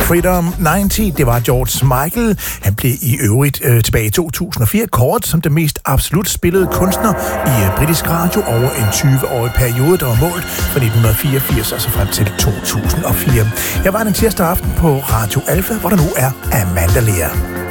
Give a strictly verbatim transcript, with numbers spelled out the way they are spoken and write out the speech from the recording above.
Freedom halvfems, det var George Michael. Han blev i øvrigt øh, tilbage i to tusind og fire kåret som den mest absolut spillede kunstner i øh, britisk radio over en tyve-årig periode, der var målt fra nitten fireogfirs og så frem til to tusind og fire. Jeg var en tirsdag aften på Radio Alfa, hvor der nu er Amanda Lea.